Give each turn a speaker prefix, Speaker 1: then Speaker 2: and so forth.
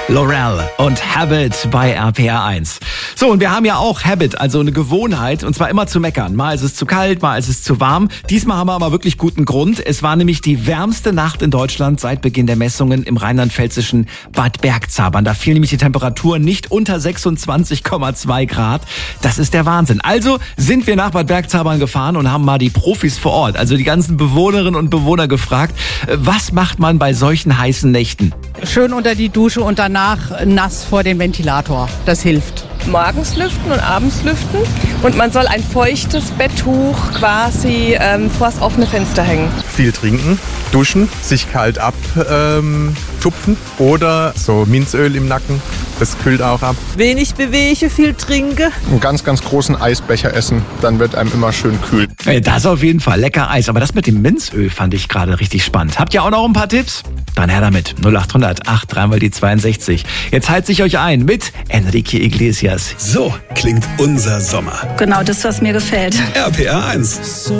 Speaker 1: Laurel und Habit bei RPR1. So, und wir haben ja auch Habit, also eine Gewohnheit, und zwar immer zu meckern. Mal ist es zu kalt, mal ist es zu warm. Diesmal haben wir aber wirklich guten Grund. Es war nämlich die wärmste Nacht in Deutschland seit Beginn der Messungen im rheinland-pfälzischen Bad Bergzabern. Da fiel nämlich die Temperatur nicht unter 26,2 Grad. Das ist der Wahnsinn. Also sind wir nach Bad Bergzabern gefahren und haben mal die Profis vor Ort, also die ganzen Bewohnerinnen und Bewohner gefragt, was macht man bei solchen heißen Nächten?
Speaker 2: Schön unter die Dusche und danach nass vor den Ventilator. Das hilft.
Speaker 3: Morgens lüften und abends lüften. Und man soll ein feuchtes Betttuch quasi vors offene Fenster hängen.
Speaker 4: Viel trinken, duschen, sich kalt abtupfen oder so Minzöl im Nacken. Das kühlt auch ab.
Speaker 5: Wenig bewege, viel trinke.
Speaker 6: Einen ganz, ganz großen Eisbecher essen, dann wird einem immer schön kühl.
Speaker 1: Das auf jeden Fall, lecker Eis. Aber das mit dem Minzöl fand ich gerade richtig spannend. Habt ihr auch noch ein paar Tipps? Dann her damit. 0800 83 die 62. Jetzt heizt ich euch ein mit Enrique Iglesias.
Speaker 7: So klingt unser Sommer.
Speaker 8: Genau das, was mir gefällt.
Speaker 7: RPR1.